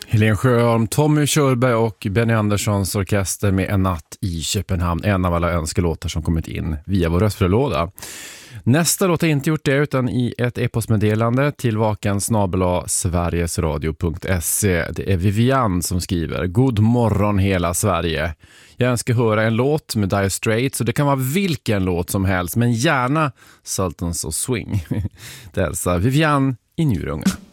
Helene Sjöholm, Tommy Körberg och Benny Anderssons orkester med En natt i Köpenhamn. En av alla önskelåtar som kommit in via vår röstbrevlåda. Nästa låt har inte gjort det utan i ett e-postmeddelande till vakan@sverigesradio.se. Det är Vivian som skriver: God morgon hela Sverige. Jag önskar höra en låt med Dire Straits, och det kan vara vilken låt som helst, men gärna Sultans of Swing. Det är alltså Vivian i Njurunga.